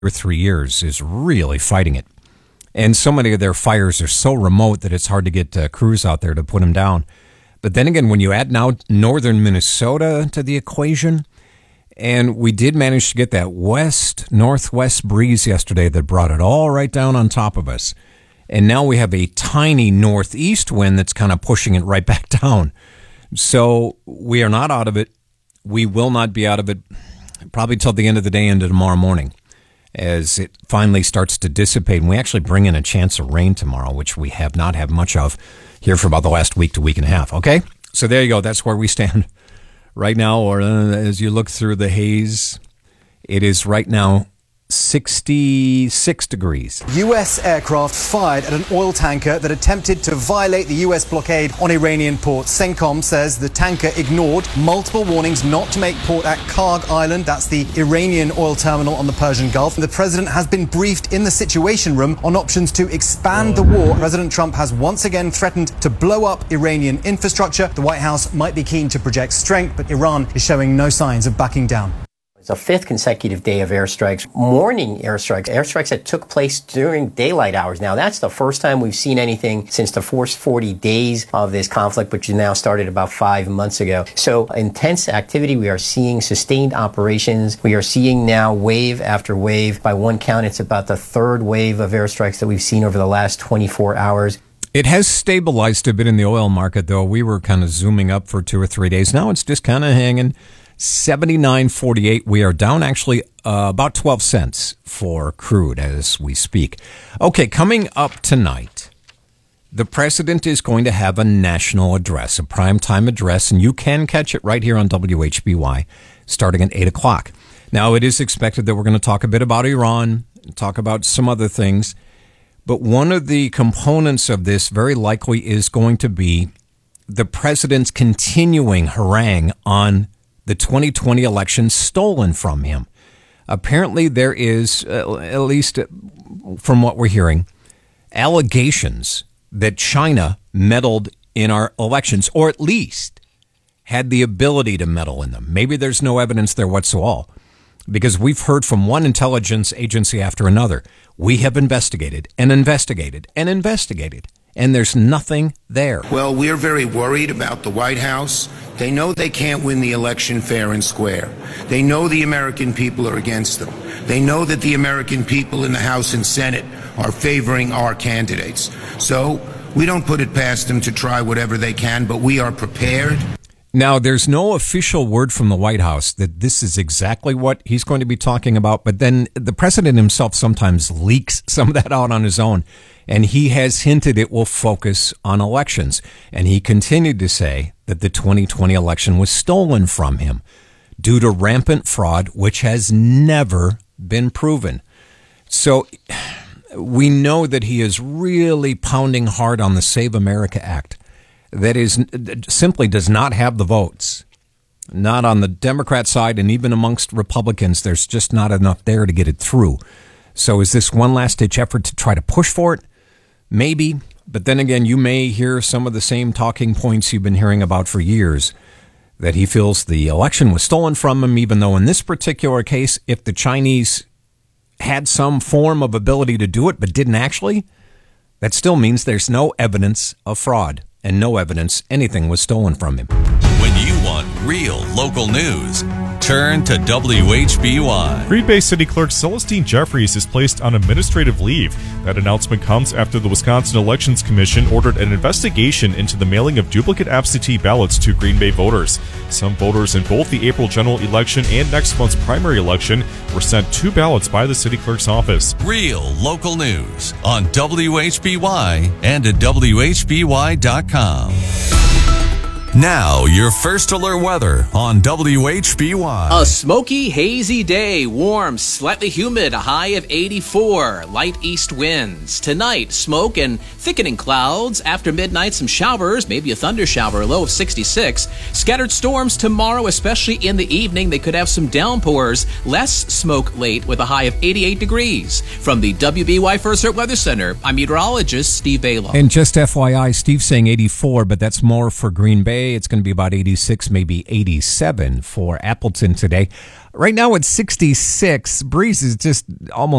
or 3 years is really fighting it. And so many of their fires are so remote that it's hard to get crews out there to put them down. But then again, when you add now northern Minnesota to the equation, and we did manage to get that west-northwest breeze yesterday that brought it all right down on top of us. And now we have a tiny northeast wind that's kind of pushing it right back down. So we are not out of it. We will not be out of it probably till the end of the day into tomorrow morning as it finally starts to dissipate. And we actually bring in a chance of rain tomorrow, which we have not had much of here for about the last week to week and a half. Okay? So there you go. That's where we stand right now. Or as you look through the haze, it is right now 66 degrees. U.S. aircraft fired at an oil tanker that attempted to violate the U.S. blockade on Iranian ports. CENTCOM says the tanker ignored multiple warnings not to make port at Karg Island. That's the Iranian oil terminal on the Persian Gulf. The president has been briefed in the Situation Room on options to expand the war. President Trump has once again threatened to blow up Iranian infrastructure. The White House might be keen to project strength, but Iran is showing no signs of backing down. It's a fifth consecutive day of airstrikes, morning airstrikes that took place during daylight hours. Now, that's the first time we've seen anything since the first 40 days of this conflict, which now started about 5 months ago. So intense activity. We are seeing sustained operations. We are seeing now wave after wave. By one count, it's about the third wave of airstrikes that we've seen over the last 24 hours. It has stabilized a bit in the oil market, though. We were kind of zooming up for 2 or 3 days. Now it's just kind of hanging. 79.48. We are down actually about 12 cents for crude as we speak. Okay, coming up tonight, the president is going to have a national address, a primetime address, and you can catch it right here on WHBY starting at 8 o'clock. Now, it is expected that we're going to talk a bit about Iran, talk about some other things, but one of the components of this very likely is going to be the president's continuing harangue on the 2020 election stolen from him. Apparently there is, at least from what we're hearing, allegations that China meddled in our elections, or at least had the ability to meddle in them. Maybe there's no evidence there whatsoever, because we've heard from one intelligence agency after another. We have investigated and investigated and investigated, and there's nothing there. Well, we're very worried about the White House. They know they can't win the election fair and square. They know the American people are against them. They know that the American people in the House and Senate are favoring our candidates. So we don't put it past them to try whatever they can, but we are prepared. Now, there's no official word from the White House that this is exactly what he's going to be talking about, but then the president himself sometimes leaks some of that out on his own, and he has hinted it will focus on elections. And he continued to say that the 2020 election was stolen from him due to rampant fraud, which has never been proven. So we know that he is really pounding hard on the Save America Act. That is simply does not have the votes. Not on the Democrat side, and even amongst Republicans, there's just not enough there to get it through. So is this one last-ditch effort to try to push for it? Maybe. But then again, you may hear some of the same talking points you've been hearing about for years, that he feels the election was stolen from him, even though in this particular case, if the Chinese had some form of ability to do it but didn't actually, that still means there's no evidence of fraud. And no evidence anything was stolen from him. When you want real local news, turn to WHBY. Green Bay City Clerk Celestine Jeffries is placed on administrative leave. That announcement comes after the Wisconsin Elections Commission ordered an investigation into the mailing of duplicate absentee ballots to Green Bay voters. Some voters in both the April general election and next month's primary election were sent 2 ballots by the city clerk's office. Real local news on WHBY and at WHBY.com. Now, your first alert weather on WHBY. A smoky, hazy day, warm, slightly humid, a high of 84, light east winds. Tonight, smoke and thickening clouds. After midnight, some showers, maybe a thunder shower, a low of 66. Scattered storms tomorrow, especially in the evening. They could have some downpours. Less smoke late with a high of 88 degrees. From the WBY First Alert Weather Center, I'm meteorologist Steve Balo. And just FYI, Steve's saying 84, but that's more for Green Bay. It's going to be about 86, maybe 87 for Appleton today. Right now it's 66. Breeze is just almost